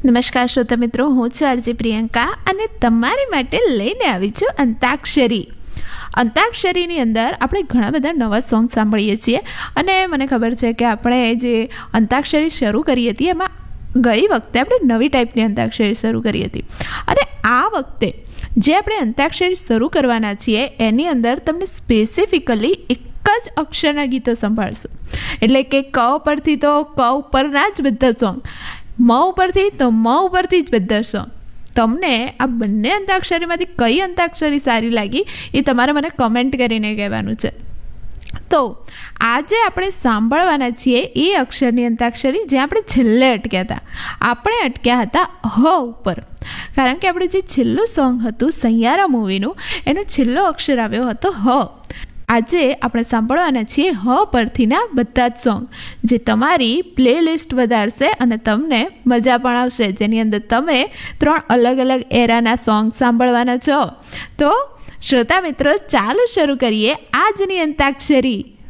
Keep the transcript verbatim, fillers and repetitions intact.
નમસ્કાર શ્રોતા મિત્રો, હું છું આરજે પ્રિયંકા અને તમારી માટે લઈને આવી છું અંતાક્ષરી. અંતાક્ષરીની અંદર આપણે ઘણા બધા નવા સોંગ સાંભળીએ છીએ અને મને ખબર છે કે આપણે જે અંતાક્ષરી શરૂ કરી હતી એમાં ગઈ વખતે આપણે નવી ટાઈપની અંતાક્ષરી શરૂ કરી હતી અને આ વખતે જે આપણે અંતાક્ષરી શરૂ કરવાના છીએ એની અંદર તમને સ્પેસિફિકલી એક જ અક્ષરના ગીતો સંભાળશું. એટલે કે ક પરથી તો ક ઉપરના જ બધા સોંગ, મ ઉપરથી તો મ ઉપરથી જ બધા સોંગ. તમને આ બંને અંતાક્ષરીમાંથી કઈ અંતાક્ષરી સારી લાગી એ તમારે મને કમેન્ટ કરીને કહેવાનું છે. તો આજે આપણે સાંભળવાના છીએ એ અક્ષરની અંતાક્ષરી જે આપણે છેલ્લે અટક્યા હતા. આપણે અટક્યા હતા હ ઉપર, કારણ કે આપણું જે છેલ્લું સોંગ હતું સૈયારા મૂવીનું, એનો છેલ્લો અક્ષર આવ્યો હતો હ. આજે આપણે સાંભળવાના છીએ હ પરથીના બધા જ સોંગ, જે તમારી પ્લેલિસ્ટ વધારશે અને તમને મજા પણ આવશે, જેની અંદર તમે ત્રણ અલગ અલગ એરાના સોંગ સાંભળવાના છો. તો શ્રોતા મિત્રો, ચાલો શરૂ કરીએ આજની અંતાક્ષરી.